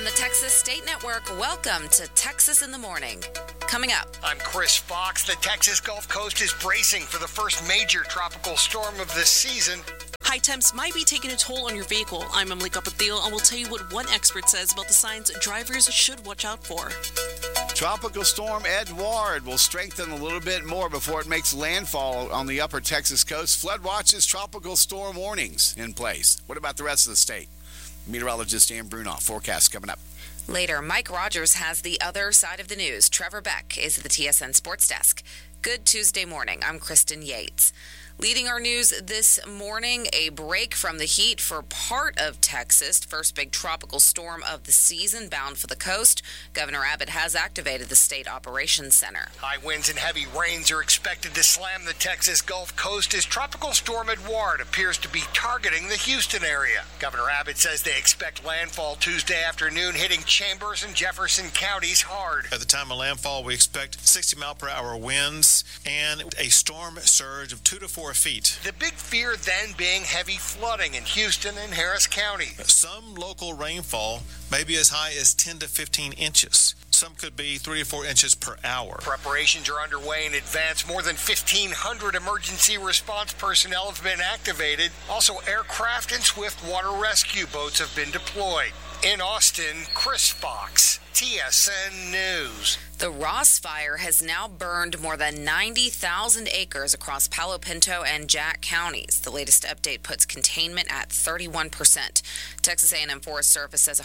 From the Texas State Network, welcome to Texas in the Morning. Coming up. I'm Chris Fox. The Texas Gulf Coast is bracing for the first major tropical storm of this season. High temps might be taking a toll on your vehicle. I'm Emily Capatil, and we'll tell you what one expert says about the signs drivers should watch out for. Tropical storm Edouard will strengthen a little bit more before it makes landfall on the upper Texas coast. Flood watches, tropical storm warnings in place. What about the rest of the state? Meteorologist Dan Brunoff. Forecast coming up. Later, Mike Rogers has the other side of the news. Trevor Beck is at the TSN Sports Desk. Good Tuesday morning. I'm Kristen Yates. Leading our news this morning, a break from the heat for part of Texas. First big tropical storm of the season bound for the coast. Governor Abbott has activated the State Operations Center. High winds and heavy rains are expected to slam the Texas Gulf Coast as Tropical Storm Edouard appears to be targeting the Houston area. Governor Abbott says they expect landfall Tuesday afternoon, hitting Chambers and Jefferson counties hard. At the time of landfall, we expect 60-mile-per-hour winds and a storm surge of 2 to 4 feet. The big fear then being heavy flooding in Houston and Harris County. Some local rainfall may be as high as 10 to 15 inches. Some could be 3 to 4 inches per hour. Preparations are underway in advance. More than 1,500 emergency response personnel have been activated. Also, aircraft and swift water rescue boats have been deployed. In Austin, Chris Fox, TSN News. The Ross Fire has now burned more than 90,000 acres across Palo Pinto and Jack counties. The latest update puts containment at 31%. Texas A&M Forest Service says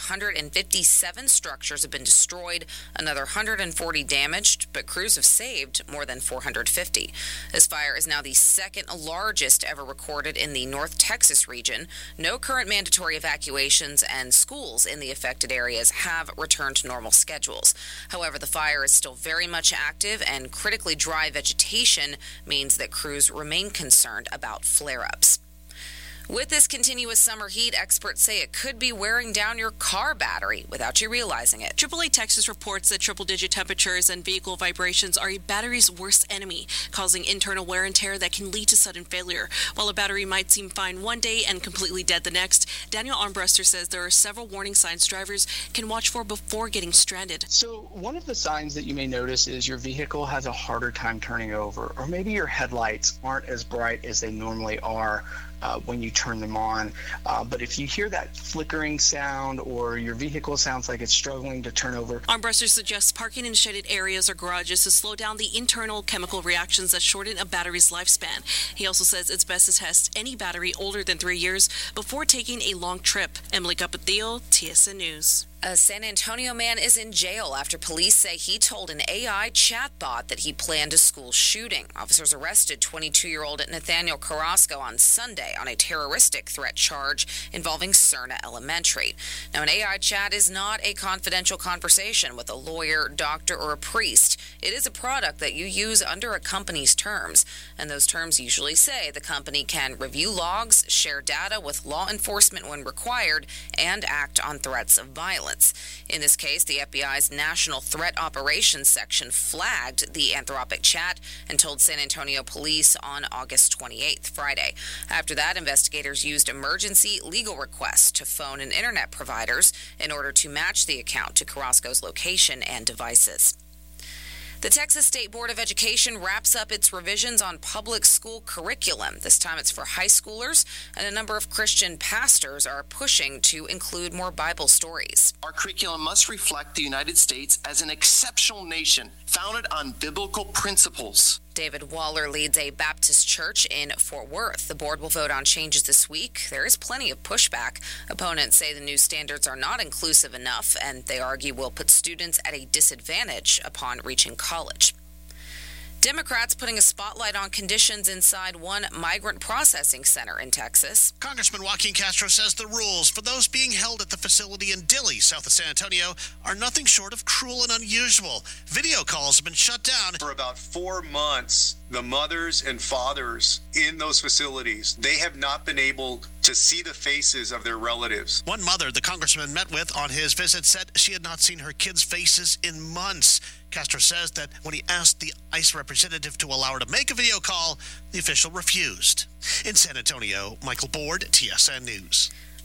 157 structures have been destroyed, another 140 damaged, but crews have saved more than 450. This fire is now the second largest ever recorded in the North Texas region. No current mandatory evacuations, and schools in the affected areas have returned to normal schedules. However, the fire is still very much active, and critically dry vegetation means that crews remain concerned about flare-ups. With this continuous summer heat, experts say it could be wearing down your car battery without you realizing it. AAA Texas reports that triple-digit temperatures and vehicle vibrations are a battery's worst enemy, causing internal wear and tear that can lead to sudden failure. While a battery might seem fine one day and completely dead the next, Daniel Armbruster says there are several warning signs drivers can watch for before getting stranded. So one of the signs that you may notice is your vehicle has a harder time turning over, or maybe your headlights aren't as bright as they normally are when you turn them on. But if you hear that flickering sound or your vehicle sounds like it's struggling to turn over. Armbruster suggests parking in shaded areas or garages to slow down the internal chemical reactions that shorten a battery's lifespan. He also says it's best to test any battery older than 3 years before taking a long trip. Emily Capatil, TSN News. A San Antonio man is in jail after police say he told an AI chatbot that he planned a school shooting. Officers arrested 22-year-old Nathaniel Carrasco on Sunday on a terroristic threat charge involving Cerna Elementary. Now, an AI chat is not a confidential conversation with a lawyer, doctor, or a priest. It is a product that you use under a company's terms, and those terms usually say the company can review logs, share data with law enforcement when required, and act on threats of violence. In this case, the FBI's National Threat Operations Section flagged the Anthropic chat and told San Antonio police on August 28th, Friday. After that, investigators used emergency legal requests to phone and internet providers in order to match the account to Carrasco's location and devices. The Texas State Board of Education wraps up its revisions on public school curriculum. This time it's for high schoolers, and a number of Christian pastors are pushing to include more Bible stories. Our curriculum must reflect the United States as an exceptional nation founded on biblical principles. David Waller leads a Baptist church in Fort Worth. The board will vote on changes this week. There is plenty of pushback. Opponents say the new standards are not inclusive enough, and they argue will put students at a disadvantage upon reaching college. Democrats putting a spotlight on conditions inside one migrant processing center in Texas. Congressman Joaquin Castro says the rules for those being held at the facility in Dilley, south of San Antonio, are nothing short of cruel and unusual. Video calls have been shut down. For about 4 months, the mothers and fathers in those facilities, they have not been able to see the faces of their relatives. One mother the congressman met with on his visit said she had not seen her kids' faces in months. Castro says that when he asked the ICE representative to allow her to make a video call, the official refused. In San Antonio, Michael Board, TSN News.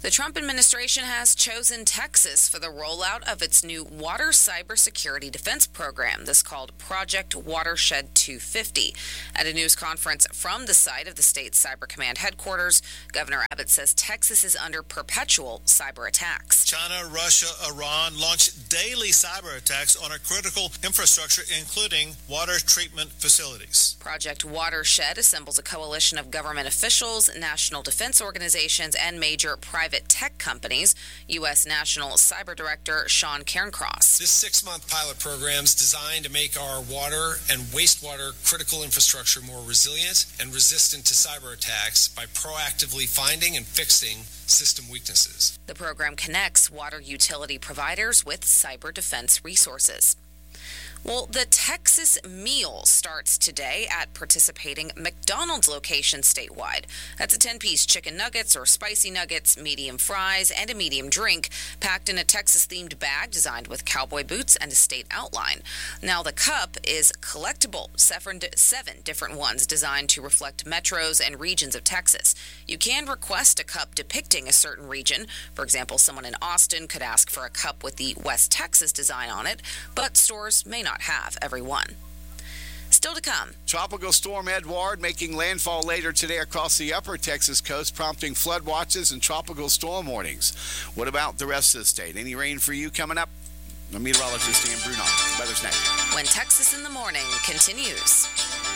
The Trump administration has chosen Texas for the rollout of its new water cybersecurity defense program, this called Project Watershed 250. At a news conference from the site of the state's Cyber Command headquarters, Governor Abbott says Texas is under perpetual cyber attacks. China, Russia, Iran launched daily cyber attacks on our critical infrastructure, including water treatment facilities. Project Watershed assembles a coalition of government officials, national defense organizations, and major private tech companies. U.S. National Cyber Director Sean Cairncross. This 6-month pilot program is designed to make our water and wastewater critical infrastructure more resilient and resistant to cyber attacks by proactively finding and fixing system weaknesses. The program connects water utility providers with cyber defense resources. Well, the Texas Meal starts today at participating McDonald's locations statewide. That's a 10-piece chicken nuggets or spicy nuggets, medium fries, and a medium drink, packed in a Texas-themed bag designed with cowboy boots and a state outline. Now, the cup is collectible, 7 different ones designed to reflect metros and regions of Texas. You can request a cup depicting a certain region. For example, someone in Austin could ask for a cup with the West Texas design on it, but stores may not have every one. Still to come. Tropical Storm Edward making landfall later today across the upper Texas coast, prompting flood watches and tropical storm warnings. What about the rest of the state? Any rain for you coming up? The meteorologist Dan Bruno. Weather's next. When Texas in the Morning continues.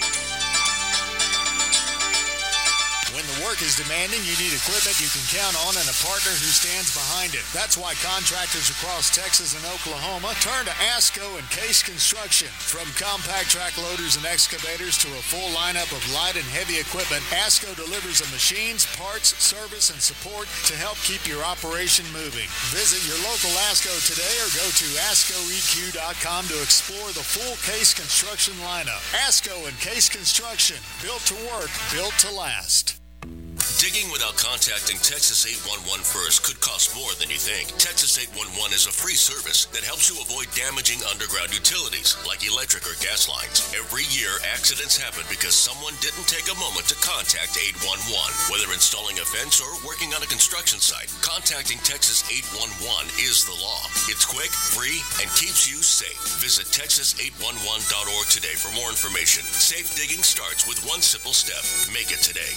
When the work is demanding, you need equipment you can count on and a partner who stands behind it. That's why contractors across Texas and Oklahoma turn to ASCO and Case Construction. From compact track loaders and excavators to a full lineup of light and heavy equipment, ASCO delivers the machines, parts, service, and support to help keep your operation moving. Visit your local ASCO today or go to ASCOEQ.com to explore the full Case Construction lineup. ASCO and Case Construction, built to work, built to last. Digging without contacting Texas 811 first could cost more than you think. Texas 811 is a free service that helps you avoid damaging underground utilities like electric or gas lines. Every year, accidents happen because someone didn't take a moment to contact 811. Whether installing a fence or working on a construction site, contacting Texas 811 is the law. It's quick, free, and keeps you safe. Visit Texas811.org today for more information. Safe digging starts with one simple step. Make it today.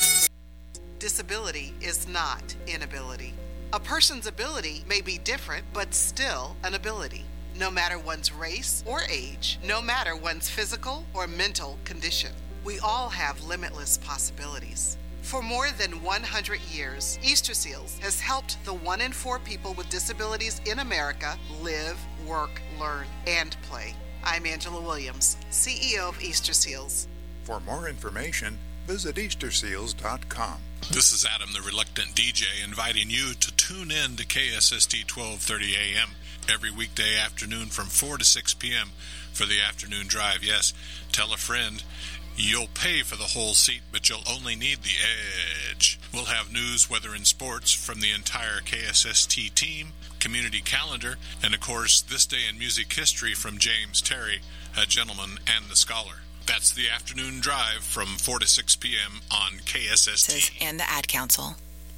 Disability is not inability. A person's ability may be different, but still an ability. No matter one's race or age, no matter one's physical or mental condition. We all have limitless possibilities. For more than 100 years, Easter Seals has helped the 1 in 4 people with disabilities in America live, work, learn, and play. I'm Angela Williams, CEO of Easter Seals. For more information, visit Easterseals.com. This is Adam, the Reluctant DJ, inviting you to tune in to KSST 1230 AM every weekday afternoon from 4 to 6 p.m. for the afternoon drive. Yes, tell a friend. You'll pay for the whole seat, but you'll only need the edge. We'll have news, weather, and sports from the entire KSST team, community calendar, and, of course, This Day in Music History from James Terry, a gentleman and the scholar. That's the afternoon drive from 4 to 6 p.m. on KSST. And the Ad Council.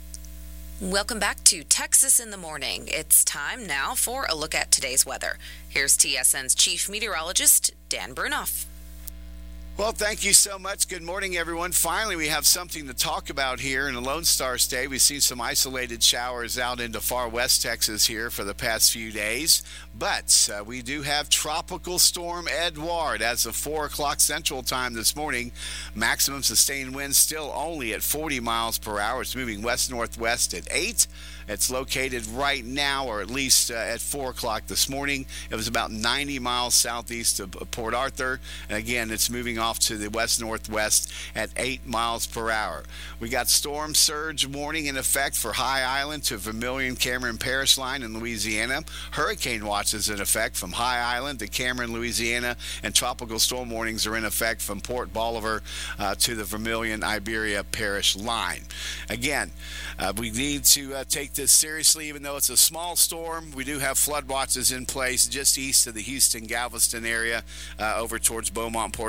Welcome back to Texas in the Morning. It's time now for a look at today's weather. Here's TSN's Chief Meteorologist, Dan Brunoff. Well, thank you so much. Good morning, everyone. Finally, we have something to talk about here in the Lone Star State. We've seen some isolated showers out into far west Texas here for the past few days. But we do have Tropical Storm Edward as of 4 o'clock Central Time this morning. Maximum sustained winds still only at 40 miles per hour. It's moving west-northwest at 8. It's located right now, or at least at 4 o'clock this morning. It was about 90 miles southeast of Port Arthur. And again, it's moving off to the west-northwest at 8 miles per hour. We got storm surge warning in effect for High Island to Vermilion Cameron Parish line in Louisiana. Hurricane watches in effect from High Island to Cameron, Louisiana. And tropical storm warnings are in effect from Port Bolivar to the Vermilion Iberia Parish line. Again, we need to take this seriously, even though it's a small storm. We do have flood watches in place just east of the Houston-Galveston area over towards Beaumont, Port Arthur, and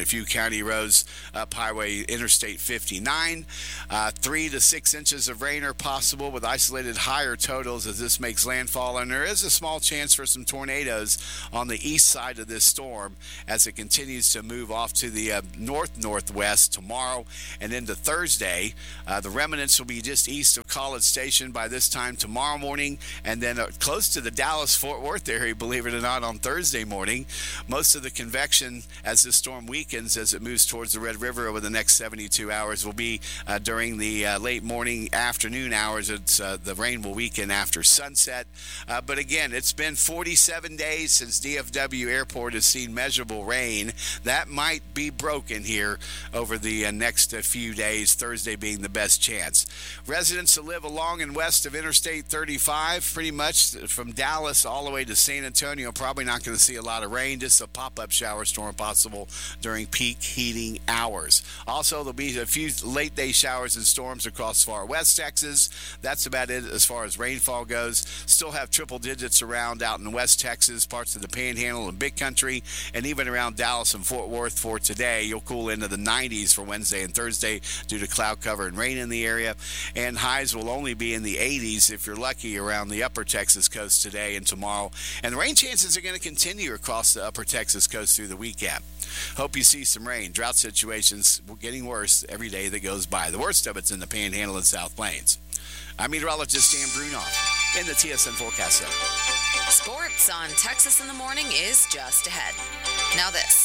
a few county roads up Highway Interstate 59. 3 to 6 inches of rain are possible with isolated higher totals as this makes landfall. And there is a small chance for some tornadoes on the east side of this storm as it continues to move off to the northwest tomorrow and into Thursday. The remnants will be just east of College Station by this time tomorrow morning, and then close to the Dallas-Fort Worth area, believe it or not, on Thursday morning. Most of the convection as this storm weakens as it moves towards the Red River over the next 72 hours will be during the late morning, afternoon hours. The rain will weaken after sunset. But again, it's been 47 days since DFW Airport has seen measurable rain. That might be broken here over the next few days, Thursday being the best chance. Residents who live along and west of Interstate 35, pretty much from Dallas all the way to San Antonio, probably not going to see a lot of rain, just a pop-up shower storm possible during peak heating hours. Also, there'll be a few late-day showers and storms across far west Texas. That's about it as far as rainfall goes. Still have triple digits around out in West Texas, parts of the Panhandle and Big Country, and even around Dallas and Fort Worth for today. You'll cool into the 90s for Wednesday and Thursday due to cloud cover and rain in the area. And highs will only be in the 80s if you're lucky around the upper Texas coast today and tomorrow. And the rain chances are going to continue across the upper Texas coast through the weekend. Hope you see some rain. Drought situations getting worse every day that goes by. The worst of it's in the Panhandle and South Plains. I'm meteorologist Dan Brunoff in the TSN Forecast Center. Sports on Texas in the Morning is just ahead. Now this.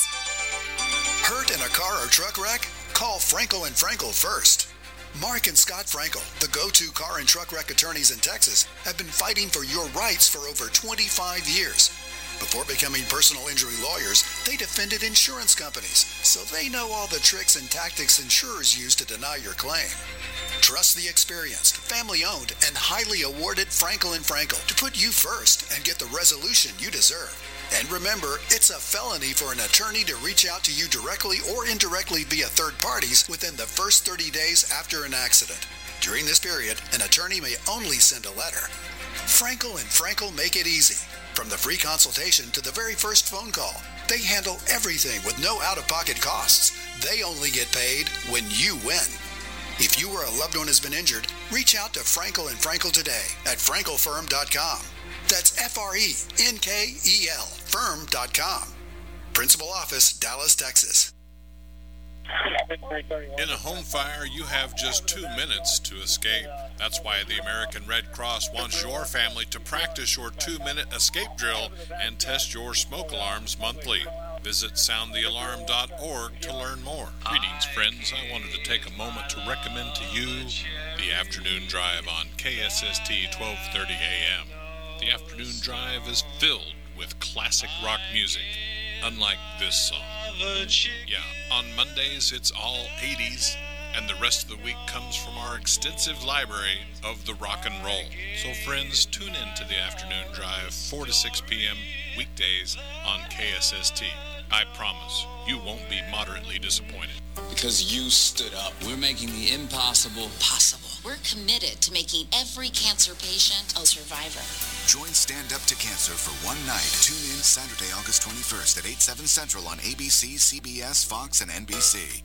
Hurt in a car or truck wreck? Call Frankel & Frankel first. Mark and Scott Frankel, the go-to car and truck wreck attorneys in Texas, have been fighting for your rights for over 25 years. Before becoming personal injury lawyers, they defended insurance companies, so they know all the tricks and tactics insurers use to deny your claim. Trust the experienced, family-owned, and highly awarded Frankel & Frankel to put you first and get the resolution you deserve. And remember, it's a felony for an attorney to reach out to you directly or indirectly via third parties within the first 30 days after an accident. During this period, an attorney may only send a letter. Frankel & Frankel make it easy. From the free consultation to the very first phone call, they handle everything with no out-of-pocket costs. They only get paid when you win. If you or a loved one has been injured, reach out to Frankel & Frankel today at frankelfirm.com. That's F-R-E-N-K-E-L firm.com. Principal office, Dallas, Texas. In a home fire, you have just 2 minutes to escape. That's why the American Red Cross wants your family to practice your 2-minute escape drill and test your smoke alarms monthly. Visit soundthealarm.org to learn more. Greetings, friends. I wanted to take a moment to recommend to you the Afternoon Drive on KSST 1230 AM. The Afternoon Drive is filled with classic rock music, unlike this song. Yeah, on Mondays it's all 80s, and the rest of the week comes from our extensive library of the rock and roll. So friends, tune in to the Afternoon Drive, 4 to 6 p.m. weekdays on KSST. I promise you won't be moderately disappointed. Because you stood up. We're making the impossible possible. We're committed to making every cancer patient a survivor. Join Stand Up to Cancer for one night. Tune in Saturday, August 21st at 8, 7 Central on ABC, CBS, Fox, and NBC.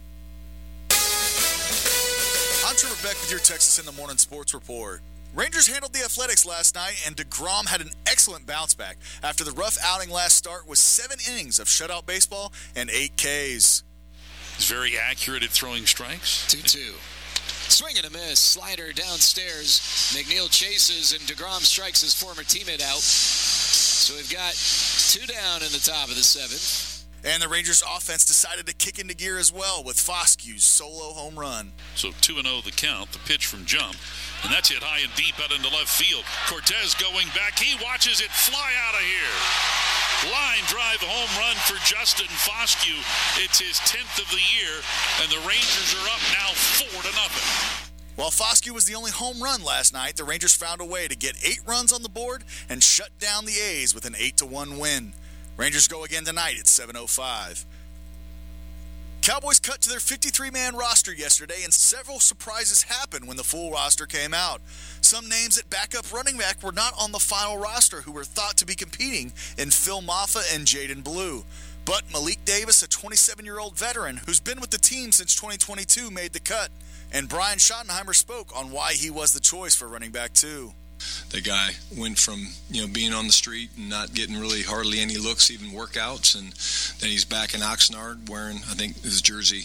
I'm Trevor Beck with your Texas in the Morning Sports Report. Rangers handled the Athletics last night, and DeGrom had an excellent bounce back after the rough outing last start with 7 innings of shutout baseball and 8 Ks. He's very accurate at throwing strikes. 2-2. Swing and a miss. Slider downstairs. McNeil chases, and DeGrom strikes his former teammate out. So we've got 2 down in the top of the 7th. And the Rangers offense decided to kick into gear as well with Foskew's solo home run. So 2-0 the count, the pitch from Jump. And that's hit high and deep out into left field. Cortez going back. He watches it fly out of here. Line drive home run for Justin Foskew. It's his 10th of the year, and the Rangers are up now 4-0. While Foskew was the only home run last night, the Rangers found a way to get 8 runs on the board and shut down the A's with an 8-1 win. Rangers go again tonight at 7:05. Cowboys cut to their 53-man roster yesterday, and several surprises happened when the full roster came out. Some names at backup running back were not on the final roster who were thought to be competing in Phil Maffa and Jaden Blue. But Malik Davis, a 27-year-old veteran who's been with the team since 2022, made the cut. And Brian Schottenheimer spoke on why he was the choice for running back 2. The guy went from, being on the street and not getting really hardly any looks, even workouts, and then he's back in Oxnard wearing, I think, his jersey,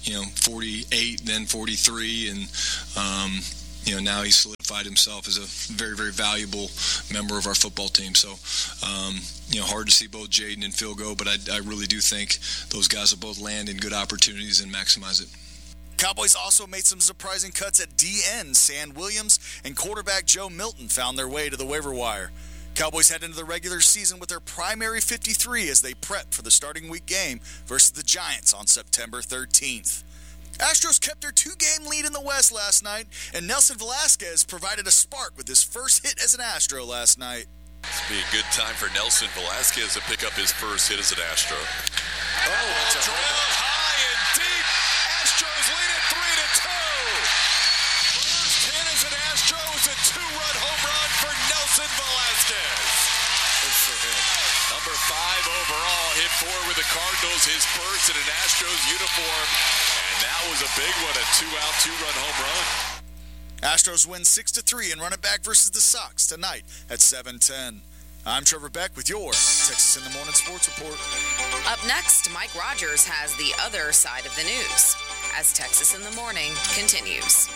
48, then 43, and now he's solidified himself as a very, very valuable member of our football team. So, hard to see both Jaden and Phil go, but I really do think those guys will both land in good opportunities and maximize it. Cowboys also made some surprising cuts at DN. Sam Williams and quarterback Joe Milton found their way to the waiver wire. Cowboys head into the regular season with their primary 53 as they prep for the starting week game versus the Giants on September 13th. Astros kept their 2-game lead in the West last night, and Nelson Velasquez provided a spark with his first hit as an Astro last night. This will be a good time for Nelson Velasquez to pick up his first hit as an Astro. It's a drilled high and deep. Astros lead it 3-2. First hit as an Astro is a 2-run home run for Nelson Velasquez. Good for him. Number 5 overall, hit 4 with the Cardinals, his first in an Astros uniform. And that was a big one, a 2-out, 2-run home run. Astros win 6-3 and run it back versus the Sox tonight at 7:10. I'm Trevor Beck with your Texas in the Morning Sports Report. Up next, Mike Rogers has the other side of the news as Texas in the Morning continues.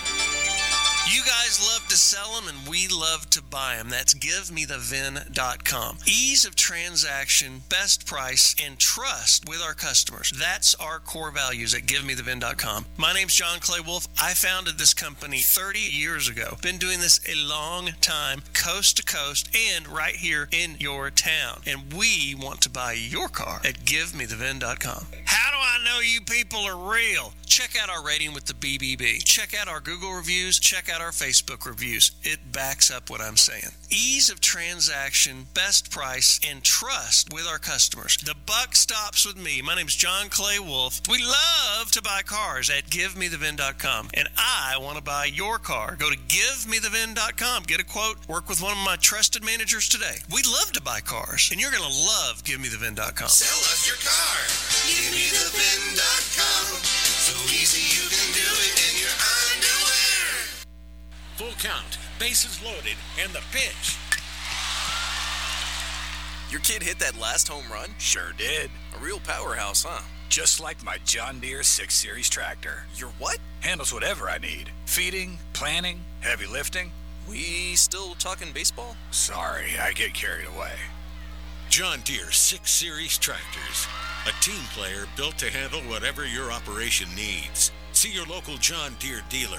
You guys love to sell them, and we love to buy them. That's GiveMeTheVin.com. Ease of transaction, best price, and trust with our customers. That's our core values at GiveMeTheVin.com. My name's John Clay Wolf. I founded this company 30 years ago. Been doing this a long time, coast to coast, and right here in your town. And we want to buy your car at GiveMeTheVin.com. How do I know you people are real? Check out our rating with the BBB. Check out our Google reviews. Check out our Facebook reviews. It backs up what I'm saying. Ease of transaction, best price, and trust with our customers. The buck stops with me. My name's John Clay Wolf. We love to buy cars at GiveMeTheVin.com, and I want to buy your car. Go to GiveMeTheVin.com. Get a quote. Work with one of my trusted managers today. We love to buy cars, and you're going to love GiveMeTheVin.com. Sell us your car. GiveMeTheVin.com. So easy you can do it in your underwear. Full count, bases loaded, and the pitch. Your kid hit that last home run? Sure did. A real powerhouse, huh? Just like my John Deere 6 Series tractor. Your what? Handles whatever I need. Feeding, planting, heavy lifting. We still talking baseball? Sorry, I get carried away. John Deere 6 Series tractors. A team player built to handle whatever your operation needs. See your local John Deere dealer.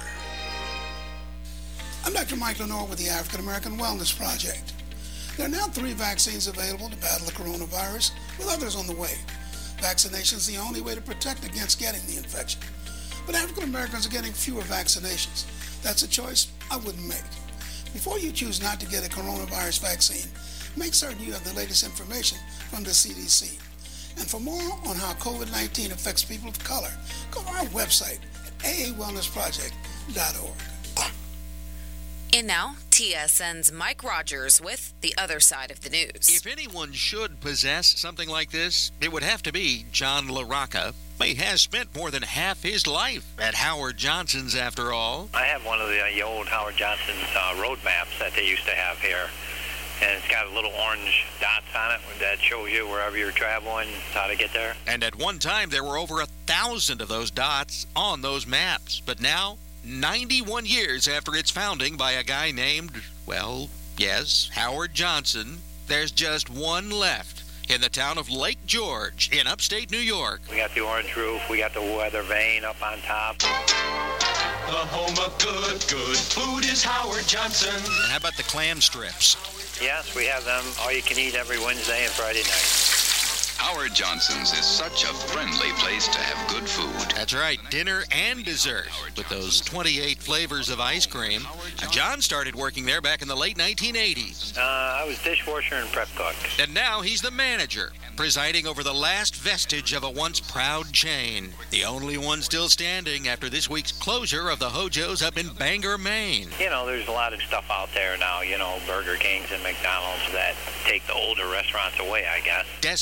I'm Dr. Mike Lenore with the African American Wellness Project. There are now 3 vaccines available to battle the coronavirus, with others on the way. Vaccination is the only way to protect against getting the infection. But African Americans are getting fewer vaccinations. That's a choice I wouldn't make. Before you choose not to get a coronavirus vaccine, make certain you have the latest information from the CDC. And for more on how COVID-19 affects people of color, go to our website at aawellnessproject.org. And now, TSN's Mike Rogers with the other side of the news. If anyone should possess something like this, it would have to be John LaRocca. He has spent more than half his life at Howard Johnson's, after all. I have one of the old Howard Johnson's road maps that they used to have here. And it's got little orange dots on it that shows you wherever you're traveling, how to get there. And at one time, there were over 1,000 of those dots on those maps. But now, 91 years after its founding by a guy named, well, yes, Howard Johnson, there's just one left in the town of Lake George in upstate New York. We got the orange roof. We got the weather vane up on top. The home of good food is Howard Johnson. And how about the clam strips? Yes, we have them all you can eat every Wednesday and Friday night. Howard Johnson's is such a friendly place to have good food. That's right, dinner and dessert with those 28 flavors of ice cream. John started working there back in the late 1980s. I was dishwasher and prep cook. And now he's the manager, presiding over the last vestige of a once proud chain. The only one still standing after this week's closure of the Hojo's up in Bangor, Maine. You know, there's a lot of stuff out there now, you know, Burger Kings and McDonald's that take the older restaurants away, I guess. Decimating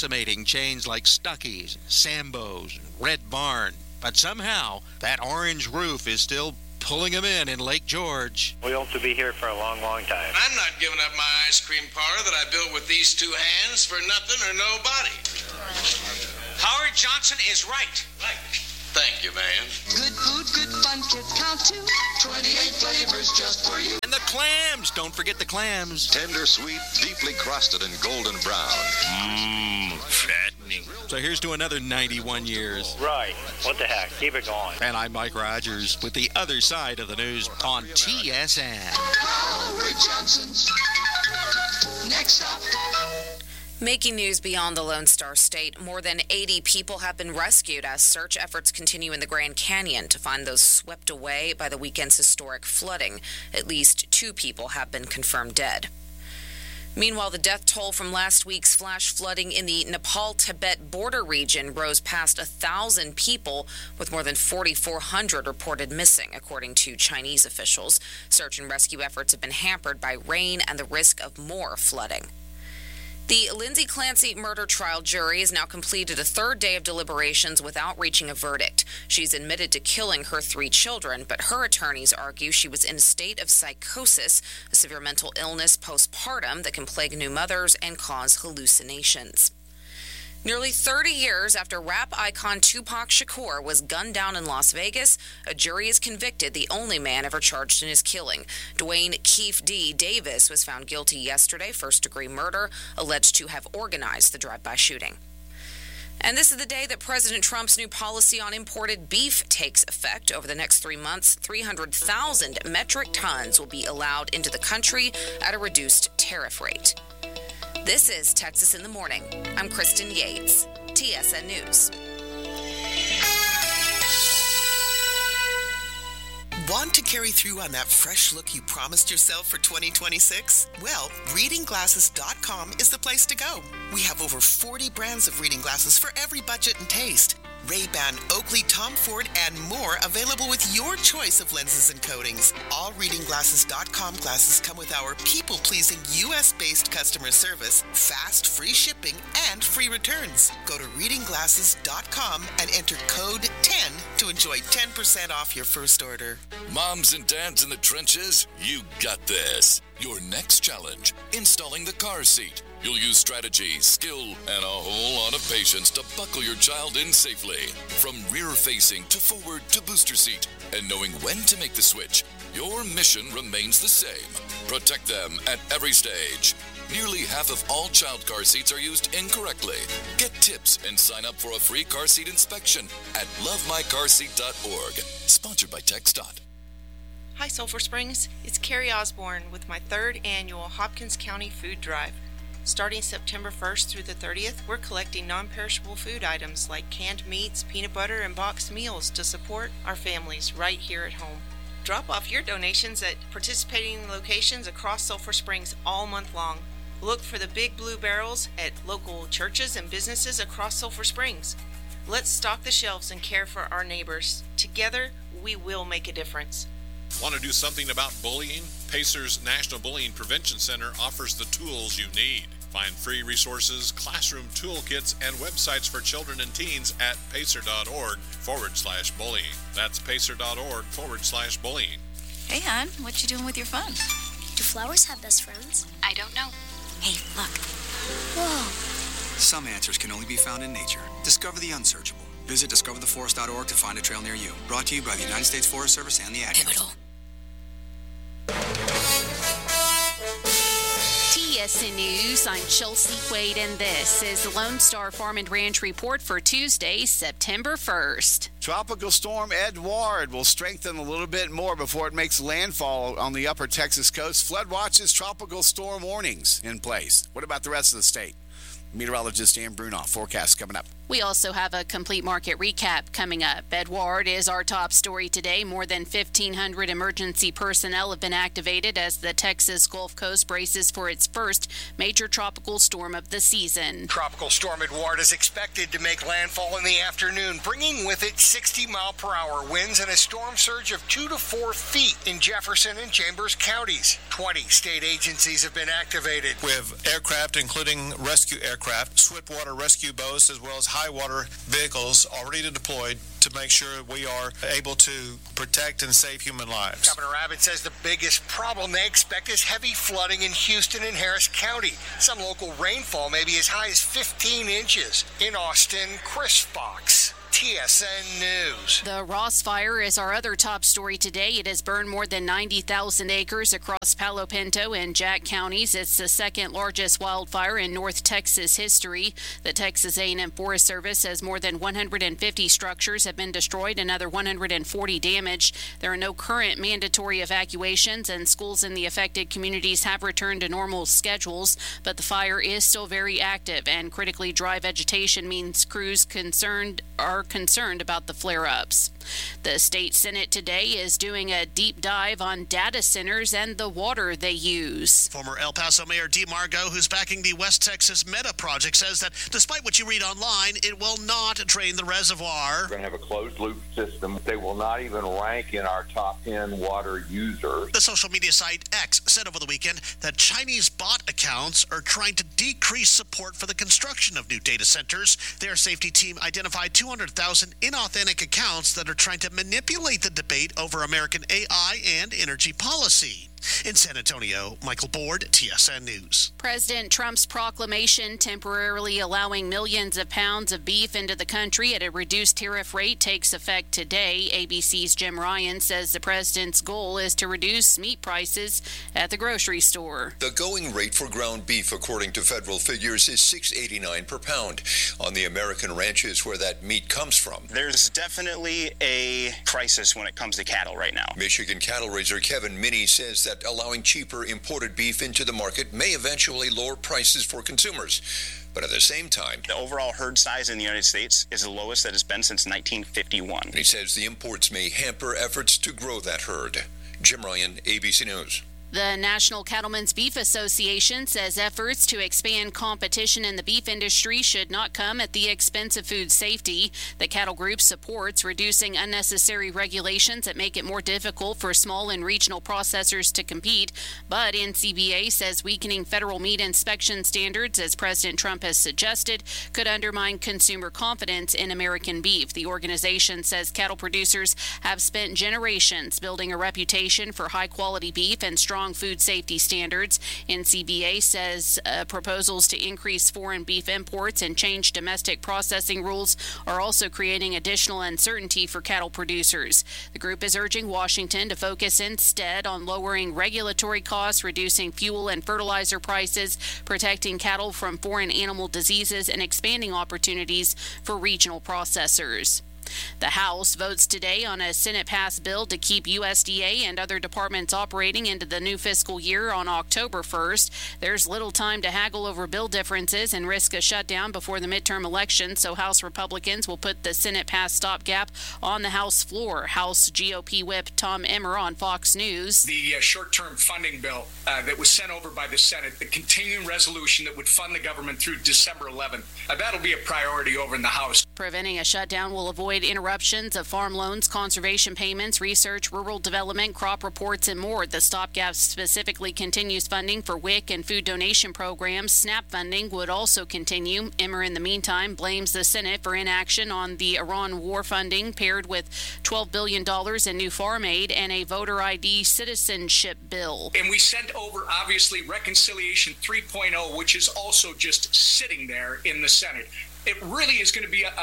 chains like Stuckey's, Sambo's, Red Barn. But somehow, that orange roof is still pulling them in Lake George. We hope to be here for a long, long time. I'm not giving up my ice cream parlor that I built with these two hands for nothing or nobody. Howard Johnson is right. Right. Thank you, man. Good food, good fun, kids count too. 28 flavors just for you. And the clams! Don't forget the clams. Tender, sweet, deeply crusted and golden brown. Mmm, fattening. So here's to another 91 years. Right. What the heck? Keep it going. And I'm Mike Rogers with the other side of the news on TSN. Howard Johnson's. Next up. Making news beyond the Lone Star State, more than 80 people have been rescued as search efforts continue in the Grand Canyon to find those swept away by the weekend's historic flooding. At least 2 people have been confirmed dead. Meanwhile, the death toll from last week's flash flooding in the Nepal-Tibet border region rose past 1,000 people, with more than 4,400 reported missing, according to Chinese officials. Search and rescue efforts have been hampered by rain and the risk of more flooding. The Lindsay Clancy murder trial jury has now completed a 3rd day of deliberations without reaching a verdict. She's admitted to killing her 3 children, but her attorneys argue she was in a state of psychosis, a severe mental illness postpartum that can plague new mothers and cause hallucinations. Nearly 30 years after rap icon Tupac Shakur was gunned down in Las Vegas, a jury has convicted the only man ever charged in his killing. Dwayne Keefe D. Davis was found guilty yesterday, first-degree murder, alleged to have organized the drive-by shooting. And this is the day that President Trump's new policy on imported beef takes effect. Over the next 3 months, 300,000 metric tons will be allowed into the country at a reduced tariff rate. This is Texas in the Morning. I'm Kristen Yates, TSN News. Want to carry through on that fresh look you promised yourself for 2026? Well, readingglasses.com is the place to go. We have over 40 brands of reading glasses for every budget and taste. Ray-Ban, Oakley, Tom Ford, and more available with your choice of lenses and coatings. All readingglasses.com glasses come with our people-pleasing U.S.-based customer service, fast, free shipping, and free returns. Go to readingglasses.com and enter code 10 to enjoy 10% off your first order. Moms and dads in the trenches, you got this. Your next challenge, installing the car seat. You'll use strategy, skill, and a whole lot of patience to buckle your child in safely. From rear-facing to forward to booster seat. And knowing when to make the switch, your mission remains the same. Protect them at every stage. Nearly half of all child car seats are used incorrectly. Get tips and sign up for a free car seat inspection at lovemycarseat.org. Sponsored by TxDOT. Hi, Sulphur Springs. It's Carrie Osborne with my 3rd annual Hopkins County Food Drive. Starting September 1st through the 30th, we're collecting non-perishable food items like canned meats, peanut butter, and boxed meals to support our families right here at home. Drop off your donations at participating locations across Sulphur Springs all month long. Look for the Big Blue Barrels at local churches and businesses across Sulphur Springs. Let's stock the shelves and care for our neighbors. Together, we will make a difference. Want to do something about bullying? Pacers National Bullying Prevention Center offers the tools you need. Find free resources, classroom toolkits, and websites for children and teens at pacer.org/bullying. That's pacer.org/bullying. Hey, hon, what you doing with your phone? Do flowers have best friends? I don't know. Hey, look. Whoa. Some answers can only be found in nature. Discover the unsearchable. Visit discovertheforest.org to find a trail near you. Brought to you by the United States Forest Service and the Ad Council. TSN News, I'm Chelsea Quaid, and this is the Lone Star Farm and Ranch Report for Tuesday, September 1st. Tropical Storm Edouard will strengthen a little bit more before it makes landfall on the upper Texas coast. Flood watches, tropical storm warnings in place. What about the rest of the state? Meteorologist Dan Brunoff, forecast coming up. We also have a complete market recap coming up. Edouard is our top story today. More than 1,500 emergency personnel have been activated as the Texas Gulf Coast braces for its first major tropical storm of the season. Tropical Storm Edouard is expected to make landfall in the afternoon, bringing with it 60-mile-per-hour winds and a storm surge of 2 to 4 feet in Jefferson and Chambers counties. 20 state agencies have been activated. We have aircraft, including rescue aircraft, aircraft, swiftwater rescue boats, as well as high water vehicles already deployed to make sure we are able to protect and save human lives. Governor Abbott says the biggest problem they expect is heavy flooding in Houston and Harris County. Some local rainfall may be as high as 15 inches. In Austin, Chris Fox, TSN News. The Ross Fire is our other top story today. It has burned more than 90,000 acres across Palo Pinto and Jack counties. It's the second largest wildfire in North Texas history. The Texas A&M Forest Service says more than 150 structures have been destroyed, another 140 damaged. There are no current mandatory evacuations, and schools in the affected communities have returned to normal schedules, but the fire is still very active, and critically dry vegetation means crews are concerned about the flare-ups. The state Senate today is doing a deep dive on data centers and the water they use. Former El Paso Mayor Dee Margo, who's backing the West Texas Meta project, says that despite what you read online, it will not drain the reservoir. We're going to have a closed-loop system. They will not even rank in our top 10 water users. The social media site X said over the weekend that Chinese bot accounts are trying to decrease support for the construction of new data centers. Their safety team identified 200,000 inauthentic accounts that are trying to manipulate the debate over American AI and energy policy. In San Antonio, Michael Board, TSN News. President Trump's proclamation temporarily allowing millions of pounds of beef into the country at a reduced tariff rate takes effect today. ABC's Jim Ryan says the president's goal is to reduce meat prices at the grocery store. The going rate for ground beef, according to federal figures, is $6.89 per pound on the American ranches where that meat comes from. There's definitely a crisis when it comes to cattle right now. Michigan cattle raiser Kevin Minnie says that allowing cheaper imported beef into the market may eventually lower prices for consumers. But at the same time, the overall herd size in the United States is the lowest that it's been since 1951. He says the imports may hamper efforts to grow that herd. Jim Ryan, ABC News. The National Cattlemen's Beef Association says efforts to expand competition in the beef industry should not come at the expense of food safety. The cattle group supports reducing unnecessary regulations that make it more difficult for small and regional processors to compete. But NCBA says weakening federal meat inspection standards, as President Trump has suggested, could undermine consumer confidence in American beef. The organization says cattle producers have spent generations building a reputation for high-quality beef and strong food safety standards. NCBA says proposals to increase foreign beef imports and change domestic processing rules are also creating additional uncertainty for cattle producers. The group is urging Washington to focus instead on lowering regulatory costs, reducing fuel and fertilizer prices, protecting cattle from foreign animal diseases, and expanding opportunities for regional processors. The House votes today on a Senate-passed bill to keep USDA and other departments operating into the new fiscal year on October 1st. There's little time to haggle over bill differences and risk a shutdown before the midterm election, so House Republicans will put the Senate-passed stopgap on the House floor. House GOP Whip Tom Emmer on Fox News. The short-term funding bill that was sent over by the Senate, the continuing resolution that would fund the government through December 11th, that'll be a priority over in the House. Preventing a shutdown will avoid interruptions of farm loans, conservation payments, research, rural development, crop reports, and more. The stopgap specifically continues funding for WIC and food donation programs. SNAP funding would also continue. Emmer, in the meantime, blames the Senate for inaction on the Iran war funding, paired with $12 billion in new farm aid and a voter ID citizenship bill. And we sent over, obviously, Reconciliation 3.0, which is also just sitting there in the Senate. It really is going to be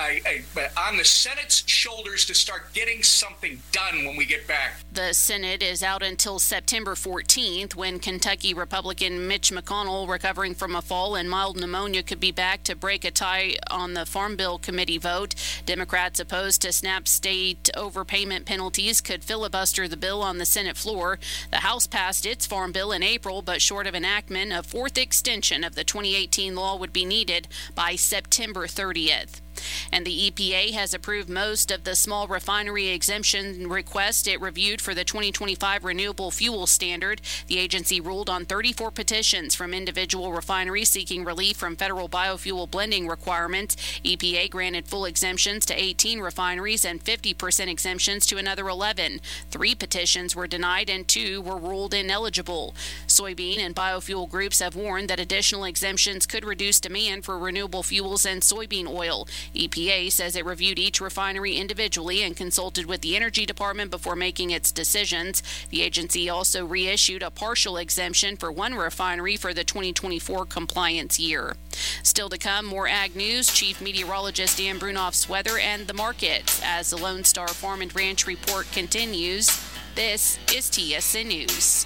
on the Senate's shoulders to start getting something done when we get back. The Senate is out until September 14th, when Kentucky Republican Mitch McConnell, recovering from a fall and mild pneumonia, could be back to break a tie on the Farm Bill committee vote. Democrats opposed to SNAP state overpayment penalties could filibuster the bill on the Senate floor. The House passed its Farm Bill in April, but short of enactment, a fourth extension of the 2018 law would be needed by September 30th. And the EPA has approved most of the small refinery exemption requests it reviewed for the 2025 renewable fuel standard. The agency ruled on 34 petitions from individual refineries seeking relief from federal biofuel blending requirements. EPA granted full exemptions to 18 refineries and 50% exemptions to another 11. 3 petitions were denied and 2 were ruled ineligible. Soybean and biofuel groups have warned that additional exemptions could reduce demand for renewable fuels and soybean oil. EPA says it reviewed each refinery individually and consulted with the Energy Department before making its decisions. The agency also reissued a partial exemption for 1 refinery for the 2024 compliance year. Still to come, more ag news, Chief Meteorologist Dan Brunoff's weather and the markets as the Lone Star Farm and Ranch Report continues. This is TSN News.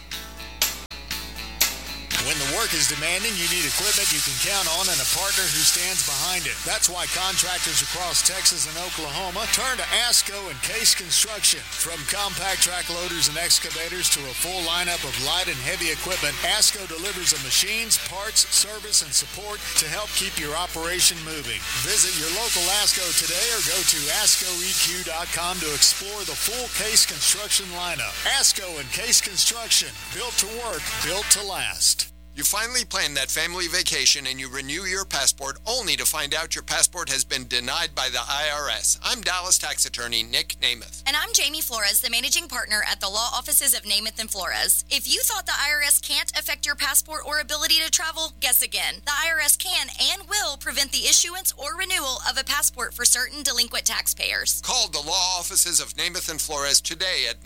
When the work is demanding, you need equipment you can count on and a partner who stands behind it. That's why contractors across Texas and Oklahoma turn to ASCO and Case Construction. From compact track loaders and excavators to a full lineup of light and heavy equipment, ASCO delivers the machines, parts, service, and support to help keep your operation moving. Visit your local ASCO today or go to ASCOEQ.com to explore the full Case Construction lineup. ASCO and Case Construction, built to work, built to last. You finally plan that family vacation and you renew your passport only to find out your passport has been denied by the IRS. I'm Dallas tax attorney Nick Namath. And I'm Jamie Flores, the managing partner at the law offices of Namath and Flores. If you thought the IRS can't affect your passport or ability to travel, guess again. The IRS can and will prevent the issuance or renewal of a passport for certain delinquent taxpayers. Call the law offices of Namath and Flores today at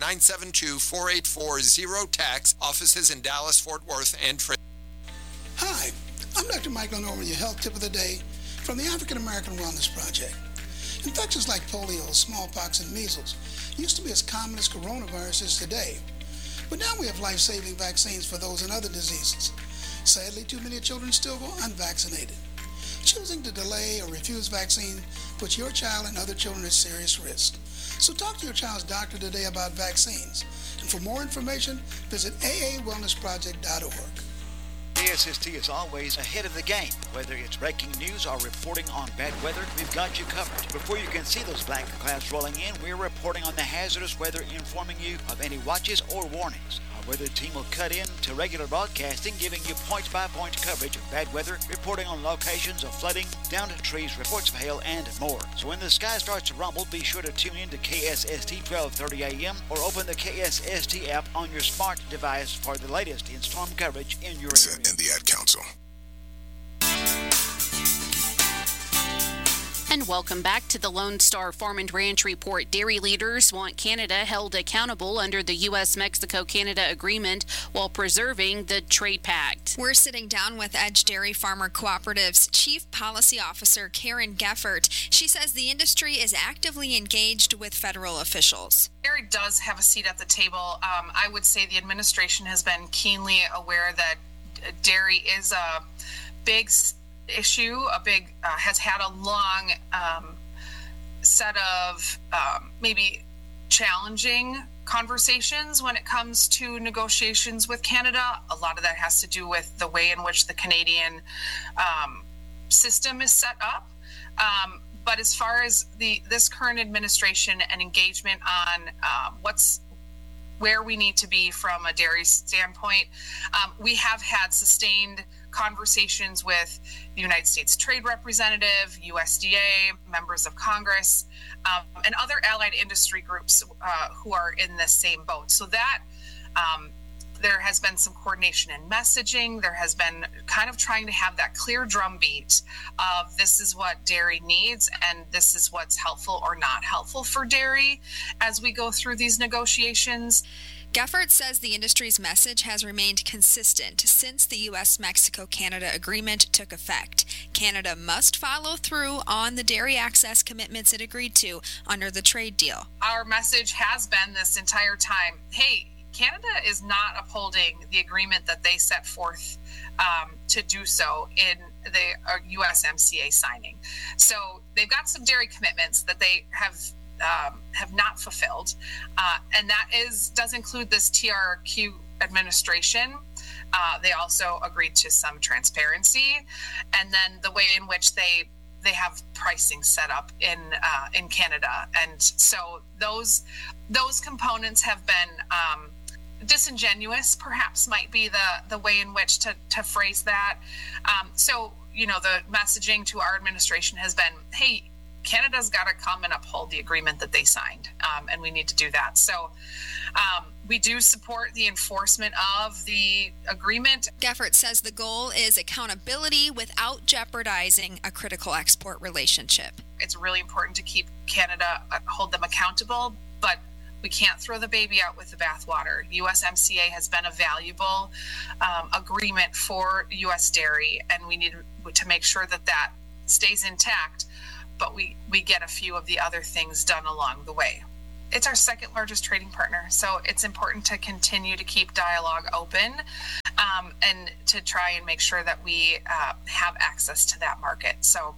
972-484-0TAX, offices in Dallas, Fort Worth, and Frisco. Hi, I'm Dr. Michael Norman, your health tip of the day from the African American Wellness Project. Infections like polio, smallpox, and measles used to be as common as coronaviruses today. But now we have life-saving vaccines for those and other diseases. Sadly, too many children still go unvaccinated. Choosing to delay or refuse vaccine puts your child and other children at serious risk. So talk to your child's doctor today about vaccines. And for more information, visit aawellnessproject.org. KSST is always ahead of the game. Whether it's breaking news or reporting on bad weather, we've got you covered. Before you can see those black clouds rolling in, we're reporting on the hazardous weather, informing you of any watches or warnings. Our weather team will cut in to regular broadcasting, giving you point-by-point coverage of bad weather, reporting on locations of flooding, downed trees, reports of hail, and more. So when the sky starts to rumble, be sure to tune in to KSST 1230 AM or open the KSST app on your smart device for the latest in storm coverage in your area. And the Ad Council. And welcome back to the Lone Star Farm and Ranch Report. Dairy leaders want Canada held accountable under the U.S.-Mexico-Canada agreement while preserving the trade pact. We're sitting down with Edge Dairy Farmer Cooperative's Chief Policy Officer, Karen Geffert. She says the industry is actively engaged with federal officials. Dairy does have a seat at the table. I would say the administration has been keenly aware that dairy is a big issue, has had a long set of maybe challenging conversations when it comes to negotiations with Canada. A lot of that has to do with the way in which the Canadian system is set up. But as far as this current administration and engagement on where we need to be from a dairy standpoint, we have had sustained conversations with the United States Trade Representative, USDA, members of Congress, and other allied industry groups who are in the same boat. So that there has been some coordination in messaging. There has been kind of trying to have that clear drumbeat of this is what dairy needs and this is what's helpful or not helpful for dairy as we go through these negotiations. Geffert says the industry's message has remained consistent since the U.S.-Mexico-Canada agreement took effect. Canada must follow through on the dairy access commitments it agreed to under the trade deal. Our message has been this entire time, hey, Canada is not upholding the agreement that they set forth to do so in the USMCA signing. So they've got some dairy commitments that they have not fulfilled, and that does include this TRQ administration. They also agreed to some transparency, and then the way in which they they have pricing set up in Canada, and so those components have been disingenuous, perhaps might be the way in which to phrase that. So the messaging to our administration has been, hey, Canada's got to come and uphold the agreement that they signed, and we need to do that. So we do support the enforcement of the agreement. Geffert says the goal is accountability without jeopardizing a critical export relationship. It's really important to keep Canada, hold them accountable, but we can't throw the baby out with the bathwater. USMCA has been a valuable agreement for U.S. dairy, and we need to make sure that stays intact, but we get a few of the other things done along the way. It's our second largest trading partner, so it's important to continue to keep dialogue open and to try and make sure that we have access to that market. So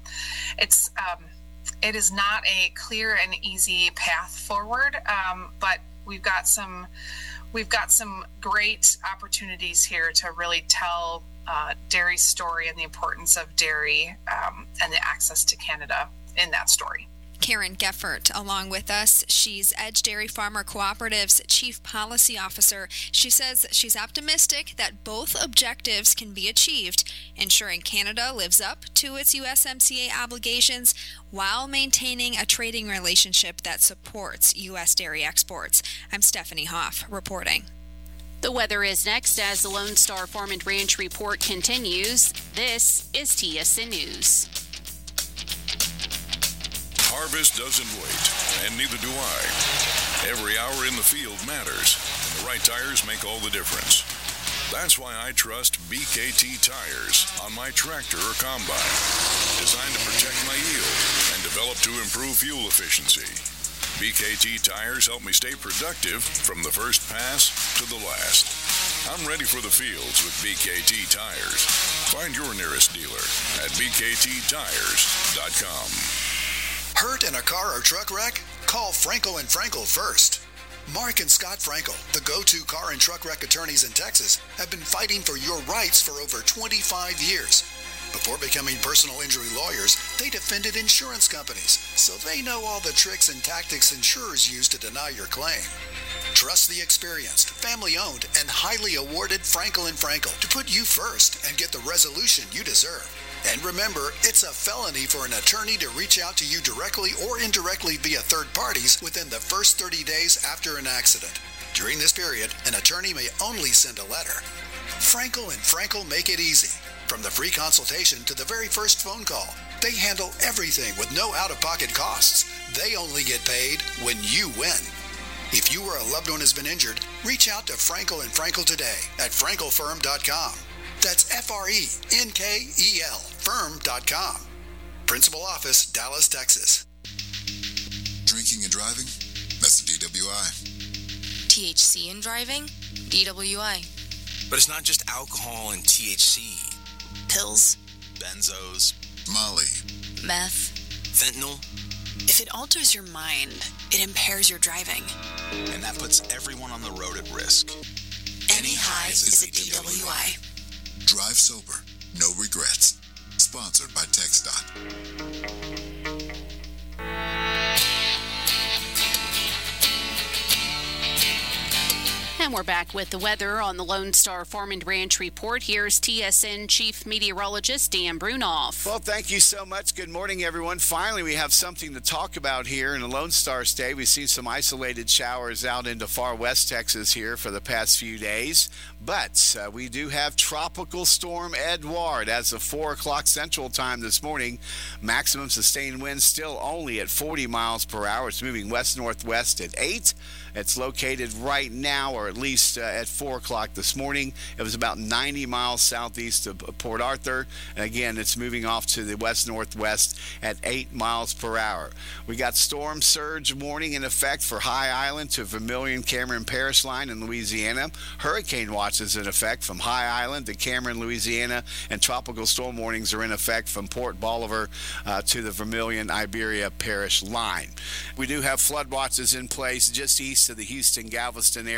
it is not a clear and easy path forward, but we've got some great opportunities here to really tell dairy's story and the importance of dairy and the access to Canada in that story. Karen Geffert, along with us. She's Edge Dairy Farmer Cooperative's Chief Policy Officer. She says she's optimistic that both objectives can be achieved, ensuring Canada lives up to its USMCA obligations while maintaining a trading relationship that supports U.S. dairy exports. I'm Stephanie Hoff reporting. The weather is next as the Lone Star Farm and Ranch report continues. This is TSN News. Harvest doesn't wait, and neither do I. Every hour in the field matters, and the right tires make all the difference. That's why I trust BKT tires on my tractor or combine, designed to protect my yield and developed to improve fuel efficiency. BKT tires help me stay productive from the first pass to the last. I'm ready for the fields with BKT tires. Find your nearest dealer at bkttires.com. Hurt in a car or truck wreck? Call Frankel & Frankel first. Mark and Scott Frankel, the go-to car and truck wreck attorneys in Texas, have been fighting for your rights for over 25 years. Before becoming personal injury lawyers, they defended insurance companies, so they know all the tricks and tactics insurers use to deny your claim. Trust the experienced, family-owned, and highly awarded Frankel & Frankel to put you first and get the resolution you deserve. And remember, it's a felony for an attorney to reach out to you directly or indirectly via third parties within the first 30 days after an accident. During this period, an attorney may only send a letter. Frankel & Frankel make it easy. From the free consultation to the very first phone call, they handle everything with no out-of-pocket costs. They only get paid when you win. If you or a loved one has been injured, reach out to Frankel & Frankel today at frankelfirm.com. That's FRENKEL firm.com. Principal office, Dallas, Texas. Drinking and driving? That's the DWI. THC in driving? DWI. But it's not just alcohol and THC. Pills. Benzos. Molly. Meth. Fentanyl. If it alters your mind, it impairs your driving. And that puts everyone on the road at risk. Any highs is a DWI. Drive sober, no regrets. Sponsored by TxDOT. And we're back with the weather on the Lone Star Farm and Ranch report. Here's TSN Chief Meteorologist Dan Brunoff. Well, thank you so much. Good morning, everyone. Finally, we have something to talk about here in the Lone Star State. We've seen some isolated showers out into far west Texas here for the past few days. But we do have Tropical Storm Edouard as of 4 o'clock Central Time this morning. Maximum sustained winds still only at 40 miles per hour. It's moving west-northwest at 8. It's located right now, or at least at 4 o'clock this morning. It was about 90 miles southeast of Port Arthur. And again, it's moving off to the west-northwest at 8 miles per hour. We got storm surge warning in effect for High Island to Vermilion, Cameron, Parish line in Louisiana. Hurricane watches in effect from High Island to Cameron, Louisiana. And tropical storm warnings are in effect from Port Bolivar to the Vermilion, Iberia Parish line. We do have flood watches in place just east of the Houston, Galveston area.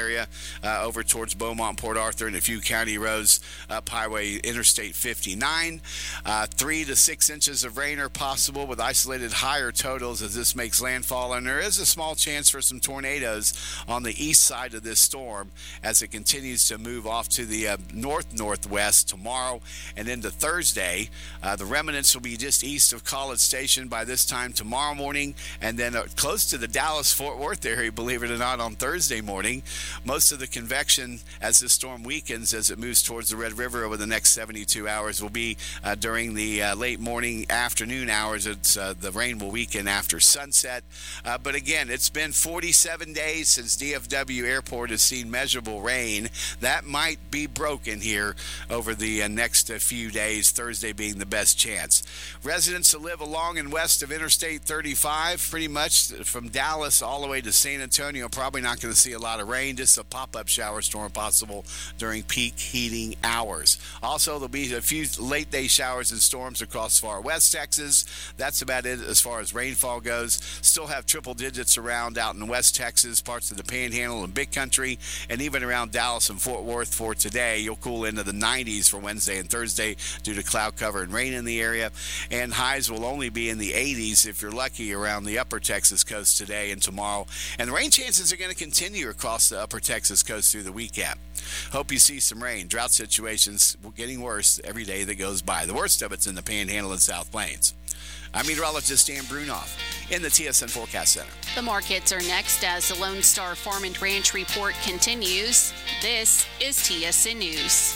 over towards Beaumont, Port Arthur, and a few county roads up Highway Interstate 59. 3 to 6 inches of rain are possible with isolated higher totals as this makes landfall, and there is a small chance for some tornadoes on the east side of this storm as it continues to move off to the northwest tomorrow and into Thursday. The remnants will be just east of College Station by this time tomorrow morning, and then close to the Dallas-Fort Worth area, believe it or not, on Thursday morning. Most of the convection as this storm weakens as it moves towards the Red River over the next 72 hours will be during the late morning, afternoon hours. The rain will weaken after sunset. But again, it's been 47 days since DFW Airport has seen measurable rain. That might be broken here over the next few days, Thursday being the best chance. Residents who live along and west of Interstate 35, pretty much from Dallas all the way to San Antonio, probably not going to see a lot of rain, just a pop-up shower storm possible during peak heating hours. Also, there'll be a few late-day showers and storms across far west Texas. That's about it as far as rainfall goes. Still have triple digits around out in West Texas, parts of the Panhandle and Big Country, and even around Dallas and Fort Worth for today. You'll cool into the 90s for Wednesday and Thursday due to cloud cover and rain in the area, and highs will only be in the 80s if you're lucky around the upper Texas coast today and tomorrow. And the rain chances are going to continue across the upper Texas coast through the weekend. Hope you see some rain. Drought situations getting worse every day that goes by. The worst of it's in the Panhandle and South Plains. I'm meteorologist Dan Brunoff in the TSN Forecast Center. The markets are next as the Lone Star Farm and Ranch report continues. This is TSN News.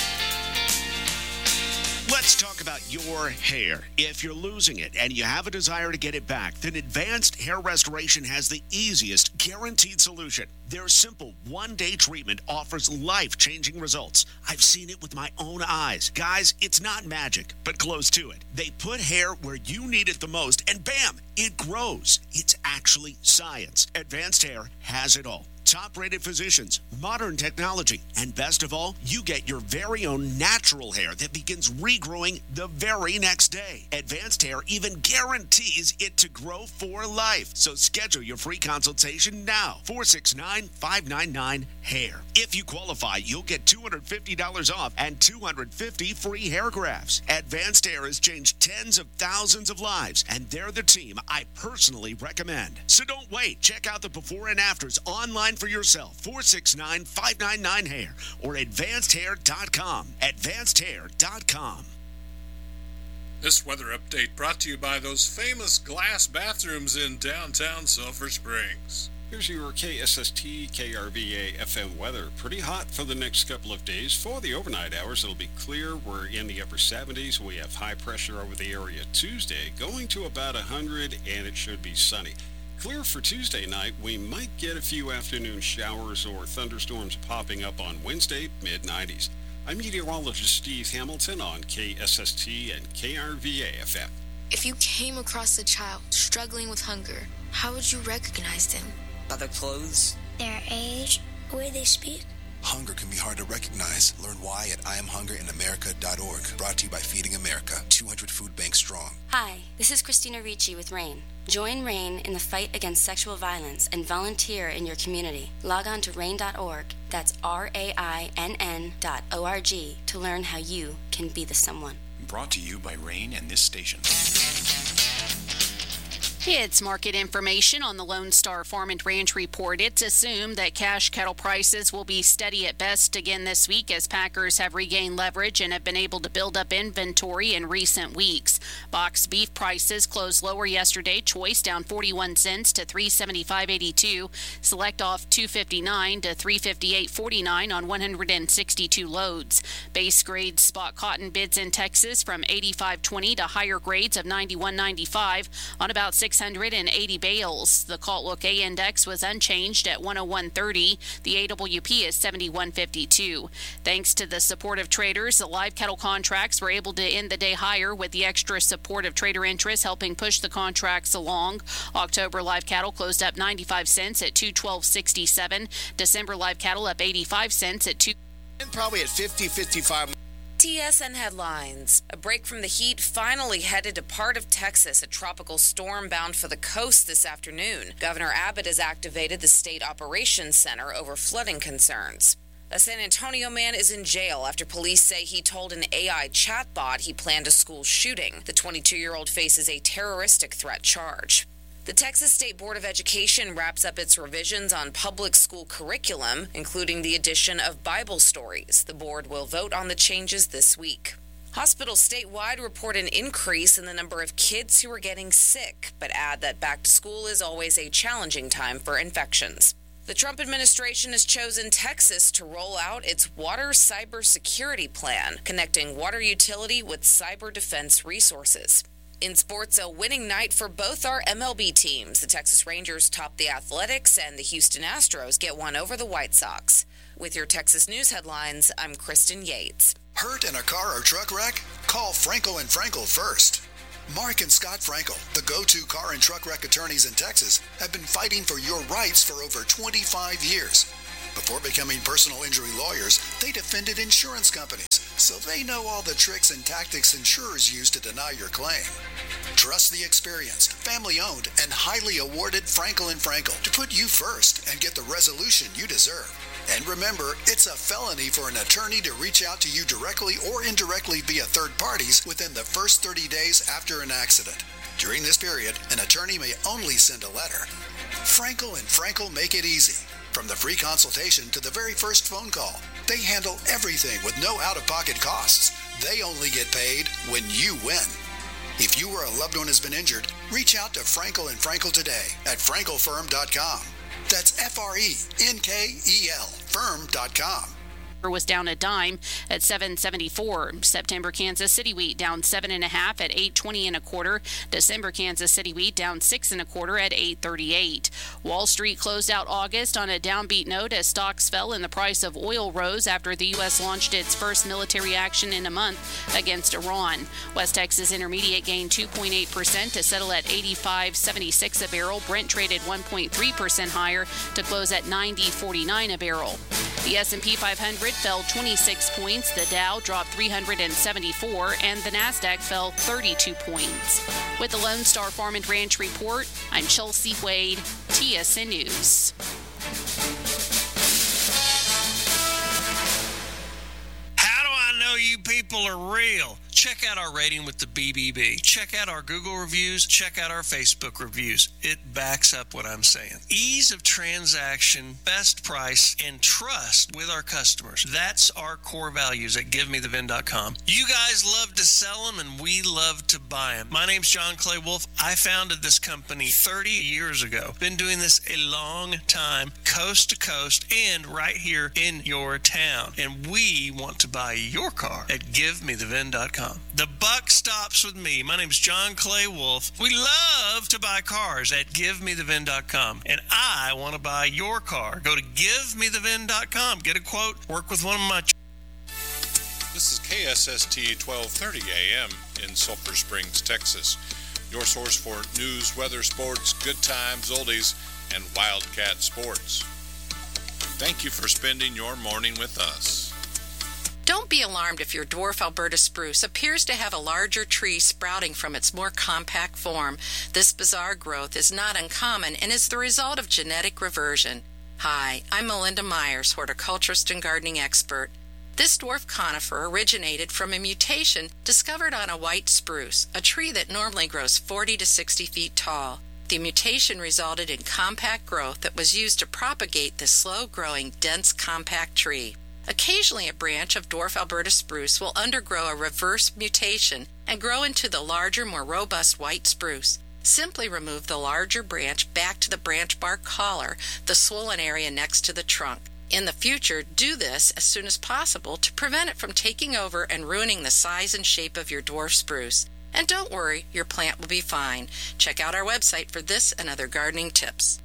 Let's talk about your hair. If you're losing it and you have a desire to get it back, then Advanced Hair Restoration has the easiest, guaranteed solution. Their simple one-day treatment offers life-changing results. I've seen it with my own eyes. Guys, it's not magic, but close to it. They put hair where you need it the most, and bam, it grows. It's actually science. Advanced Hair has it all. Top-rated physicians, modern technology, and best of all, you get your very own natural hair that begins regrowing the very next day. Advanced Hair even guarantees it to grow for life. So schedule your free consultation now. 469-599-HAIR. If you qualify, you'll get $250 off and 250 free hair grafts. Advanced Hair has changed tens of thousands of lives, and they're the team I personally recommend. So don't wait. Check out the before and afters online for yourself. 469-599-HAIR or advancedhair.com. Advancedhair.com. This weather update brought to you by those famous glass bathrooms in downtown Sulphur Springs. Here's your KSST KRVA FM weather. Pretty hot for the next couple of days. For the overnight hours, it'll be clear. We're in the upper 70s. We have high pressure over the area Tuesday, going to about 100, and it should be sunny. Clear for Tuesday night. We might get a few afternoon showers or thunderstorms popping up on Wednesday, mid-90s. I'm meteorologist Steve Hamilton on KSST and KRVA FM. If you came across a child struggling with hunger, how would you recognize them? By their clothes, their age, the way they speak. Hunger can be hard to recognize. Learn why at IamHungerInAmerica.org. Brought to you by Feeding America, 200 food banks strong. Hi, this is Christina Ricci with RAIN. Join RAIN in the fight against sexual violence and volunteer in your community. Log on to RAIN.org. That's RAINN.org to learn how you can be the someone. Brought to you by RAIN and this station. It's market information on the Lone Star Farm and Ranch report. It's assumed that cash cattle prices will be steady at best again this week as packers have regained leverage and have been able to build up inventory in recent weeks. Boxed beef prices closed lower yesterday. Choice down 41 cents to $375.82. Select off $2.59 to $358.49 on 162 loads. Base grade spot cotton bids in Texas from $85.20 to higher grades of $91.95 on about 680 bales. The Caltlook A index was unchanged at 101.30. The AWP is 71.52. Thanks to the support of traders, the live cattle contracts were able to end the day higher with the extra support of trader interest helping push the contracts along. October live cattle closed up 95 cents at $212.67. December live cattle up 85 cents at $2. And probably at 50, 55. TSN headlines. A break from the heat finally headed to part of Texas. A tropical storm bound for the coast this afternoon. Governor Abbott has activated the State Operations Center over flooding concerns. A San Antonio man is in jail after police say he told an AI chatbot he planned a school shooting. The 22-year-old faces a terroristic threat charge. The Texas State Board of Education wraps up its revisions on public school curriculum, including the addition of Bible stories. The board will vote on the changes this week. Hospitals statewide report an increase in the number of kids who are getting sick, but add that back to school is always a challenging time for infections. The Trump administration has chosen Texas to roll out its water cybersecurity plan, connecting water utility with cyber defense resources. In sports, a winning night for both our MLB teams. The Texas Rangers top the Athletics, and the Houston Astros get one over the White Sox. With your Texas news headlines, I'm Kristen Yates. Hurt in a car or truck wreck? Call Frankel and Frankel first. Mark and Scott Frankel, the go-to car and truck wreck attorneys in Texas, have been fighting for your rights for over 25 years. Before becoming personal injury lawyers, they defended insurance companies, so they know all the tricks and tactics insurers use to deny your claim. Trust the experienced, family-owned, and highly awarded Frankel & Frankel to put you first and get the resolution you deserve. And remember, it's a felony for an attorney to reach out to you directly or indirectly via third parties within the first 30 days after an accident. During this period, an attorney may only send a letter. Frankel & Frankel make it easy. From the free consultation to the very first phone call, they handle everything with no out-of-pocket costs. They only get paid when you win. If you or a loved one has been injured, reach out to Frankel & Frankel today at frankelfirm.com. That's FRENKEL firm.com. Was down a dime at 7.74. September Kansas City wheat down 7.5 at 8.20 1/4. December Kansas City wheat down 6 1/4 at 8.38. Wall Street closed out August on a downbeat note as stocks fell and the price of oil rose after the U.S. launched its first military action in a month against Iran. West Texas Intermediate gained 2.8% to settle at 85.76 a barrel. Brent traded 1.3% higher to close at 90.49 a barrel. The S&P 500 fell 26 points, the Dow dropped 374, and the NASDAQ fell 32 points. With the Lone Star Farm and Ranch Report, I'm Chelsea Wade, TSN News. How do I know you people are real? Check out our rating with the BBB. Check out our Google reviews. Check out our Facebook reviews. It backs up what I'm saying. Ease of transaction, best price, and trust with our customers. That's our core values at GiveMeTheVin.com. You guys love to sell them, and we love to buy them. My name's John Clay Wolf. I founded this company 30 years ago. Been doing this a long time, coast to coast, and right here in your town. And we want to buy your car at GiveMeTheVin.com. The buck stops with me. My name's John Clay Wolf. We love to buy cars at GiveMeTheVin.com, and I want to buy your car. Go to GiveMeTheVin.com. Get a quote. Work with one of my... This is KSST 1230 AM in Sulphur Springs, Texas. Your source for news, weather, sports, good times, oldies, and Wildcat sports. Thank you for spending your morning with us. Don't be alarmed if your dwarf Alberta spruce appears to have a larger tree sprouting from its more compact form. This bizarre growth is not uncommon and is the result of genetic reversion. Hi, I'm Melinda Myers, horticulturist and gardening expert. This dwarf conifer originated from a mutation discovered on a white spruce, a tree that normally grows 40 to 60 feet tall. The mutation resulted in compact growth that was used to propagate this slow-growing, dense, compact tree. Occasionally, a branch of dwarf Alberta spruce will undergo a reverse mutation and grow into the larger, more robust white spruce. Simply remove the larger branch back to the branch bark collar, the swollen area next to the trunk. In the future, do this as soon as possible to prevent it from taking over and ruining the size and shape of your dwarf spruce. And don't worry, your plant will be fine. Check out our website for this and other gardening tips.